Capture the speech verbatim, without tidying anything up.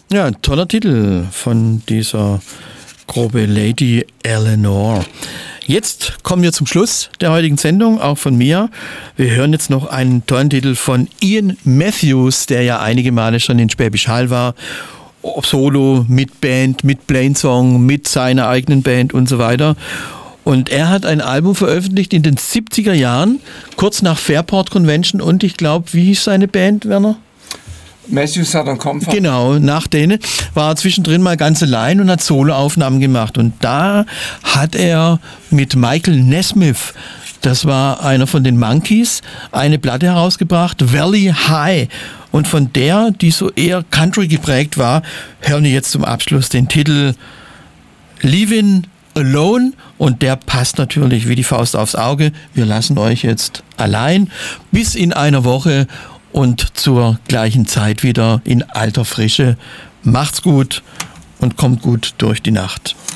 Ja, ein toller Titel von dieser Gruppe Lady Eleanor. Jetzt kommen wir zum Schluss der heutigen Sendung, auch von mir. Wir hören jetzt noch einen tollen Titel von Ian Matthews, der ja einige Male schon in Schwäbisch Hall war. Solo, mit Band, mit Plainsong, mit seiner eigenen Band und so weiter. Und er hat ein Album veröffentlicht in den siebziger Jahren, kurz nach Fairport Convention. Und ich glaube, wie hieß seine Band, Werner? Matthews Southern Comfort. Genau, nach denen war er zwischendrin mal ganz allein und hat Soloaufnahmen gemacht. Und da hat er mit Michael Nesmith, das war einer von den Monkees, eine Platte herausgebracht, Valley High. Und von der, die so eher Country geprägt war, hören wir jetzt zum Abschluss den Titel Leavin' Alone. Und der passt natürlich wie die Faust aufs Auge. Wir lassen euch jetzt allein bis in einer Woche und zur gleichen Zeit wieder in alter Frische. Macht's gut und kommt gut durch die Nacht.